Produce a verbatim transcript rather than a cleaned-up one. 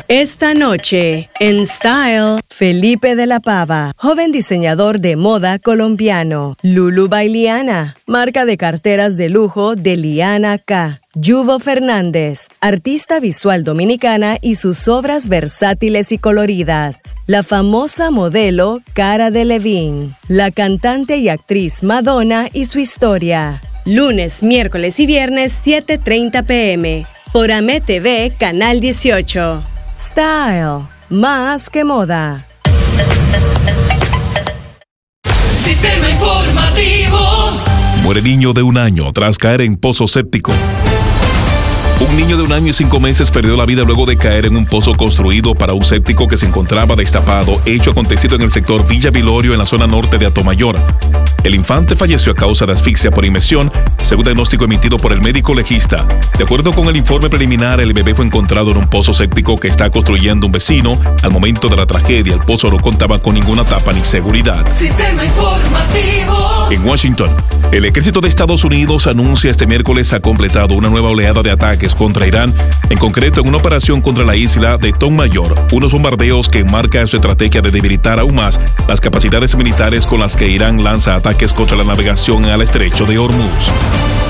Esta noche, en Style, Felipe de la Pava, joven diseñador de moda colombiano. Lulu Bailiana, marca de carteras de lujo de Liana K. Yuvo Fernández, artista visual dominicana y sus obras versátiles y coloridas. La famosa modelo Cara Delevingne. La cantante y actriz Madonna y su historia. Lunes, miércoles y viernes, siete treinta pe eme. Por A M E T V, Canal dieciocho. Style, más que moda. Sistema informativo. Muere niño de un año tras caer en pozo séptico. Un niño de un año y cinco meses perdió la vida luego de caer en un pozo construido para un séptico que se encontraba destapado, hecho acontecido en el sector Villa Vilorio, en la zona norte de Atomayor. El infante falleció a causa de asfixia por inmersión, según diagnóstico emitido por el médico legista. De acuerdo con el informe preliminar, el bebé fue encontrado en un pozo séptico que está construyendo un vecino. Al momento de la tragedia, el pozo no contaba con ninguna tapa ni seguridad. Sistema informativo. En Washington, el ejército de Estados Unidos anuncia este miércoles ha completado una nueva oleada de ataques contra Irán, en concreto en una operación contra la isla de Tom Mayor, unos bombardeos que enmarcan su estrategia de debilitar aún más las capacidades militares con las que Irán lanza ataques contra la navegación al estrecho de Hormuz.